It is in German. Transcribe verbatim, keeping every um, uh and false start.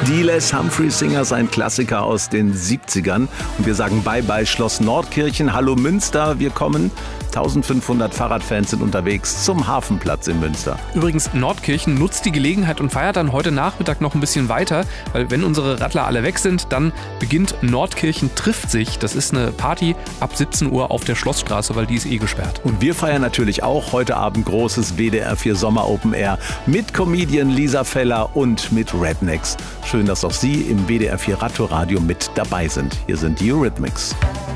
Die Les Humphrey Singers, ein Klassiker aus den siebzigern. Und wir sagen Bye-bye Schloss Nordkirchen, hallo Münster, wir kommen. eintausendfünfhundert Fahrradfans sind unterwegs zum Hafenplatz in Münster. Übrigens, Nordkirchen nutzt die Gelegenheit und feiert dann heute Nachmittag noch ein bisschen weiter, weil wenn unsere Radler alle weg sind, dann beginnt Nordkirchen trifft sich. Das ist eine Party ab siebzehn Uhr auf der Schlossstraße, weil die ist eh gesperrt. Und wir feiern natürlich auch heute Abend großes W D R vier Sommer Open Air mit Comedian Lisa Feller und mit Rednecks. Schön, dass auch Sie im W D R vier Radtour Radio mit dabei sind. Hier sind die Eurythmics.